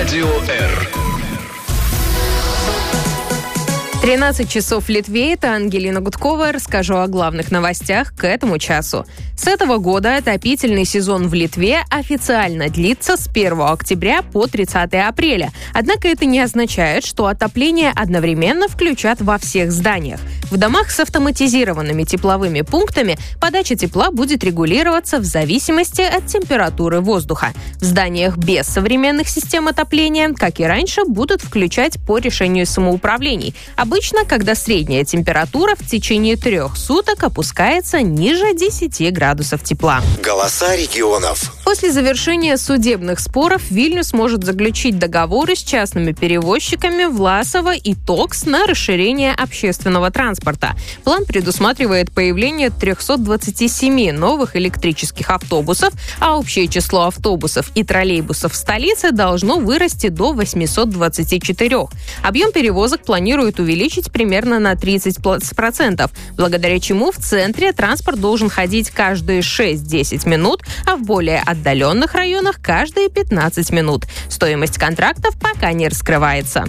Радио Р. 13 часов в Литве. Это Ангелина Гудкова. Расскажу о главных новостях к этому часу. С этого года отопительный сезон в Литве официально длится с 1 октября по 30 апреля. Однако это не означает, что отопление одновременно включат во всех зданиях. В домах с автоматизированными тепловыми пунктами подача тепла будет регулироваться в зависимости от температуры воздуха. В зданиях без современных систем отопления, как и раньше, будут включать по решению самоуправлений. Обычно, когда средняя температура в течение 3 суток опускается ниже 10 градусов тепла. Голоса регионов. После завершения судебных споров Вильнюс может заключить договоры с частными перевозчиками Власова и Токс на расширение общественного транспорта. План предусматривает появление 327 новых электрических автобусов, а общее число автобусов и троллейбусов в столице должно вырасти до 824. Объем перевозок планируют увеличить примерно на 30%, благодаря чему в центре транспорт должен ходить каждые 6-10 минут, а в более отдаленных районах каждые 15 минут. Стоимость контрактов пока не раскрывается.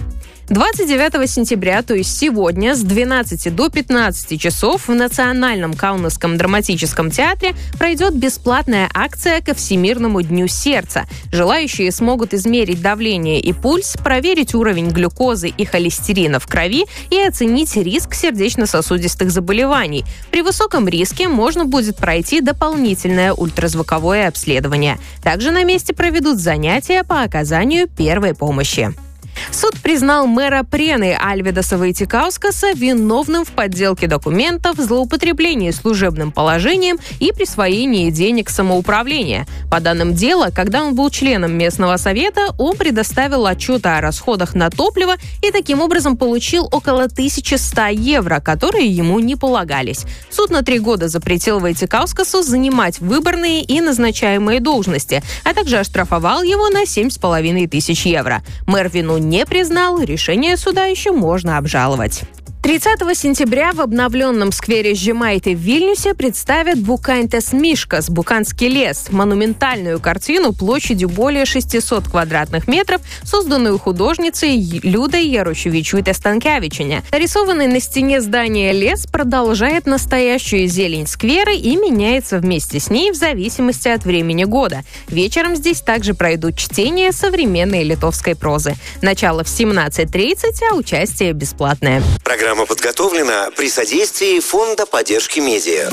29 сентября, то есть сегодня, с 12 до 15 часов в Национальном Каунасском драматическом театре пройдет бесплатная акция ко Всемирному дню сердца. Желающие смогут измерить давление и пульс, проверить уровень глюкозы и холестерина в крови и оценить риск сердечно-сосудистых заболеваний. При высоком риске можно будет пройти дополнительное ультразвуковое обследование. Также на месте проведут занятия по оказанию первой помощи. Суд признал мэра Прены Альвидаса Вайтикаускаса виновным в подделке документов, злоупотреблении служебным положением и присвоении денег самоуправления. По данным дела, когда он был членом местного совета, он предоставил отчеты о расходах на топливо и таким образом получил около 1100 евро, которые ему не полагались. Суд на 3 года запретил Вайтикаускасу занимать выборные и назначаемые должности, а также оштрафовал его на 7500 евро. Мэр вину не признал, решение суда еще можно обжаловать. 30 сентября в обновленном сквере Žemaitė в Вильнюсе представят Букантес Мишкас, Буканский лес, монументальную картину площадью более 600 квадратных метров, созданную художницей Людой Ярушевичуте-Станкевичене. Нарисованный на стене здания лес продолжает настоящую зелень сквера и меняется вместе с ней в зависимости от времени года. Вечером здесь также пройдут чтения современной литовской прозы. Начало в 17:30, а участие бесплатное. Программа подготовлена при содействии Фонда поддержки медиа.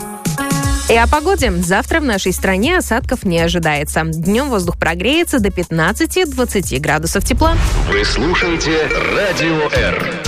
И о погоде. Завтра в нашей стране осадков не ожидается. Днем воздух прогреется до 15-20 градусов тепла. Вы слушаете Радио Р.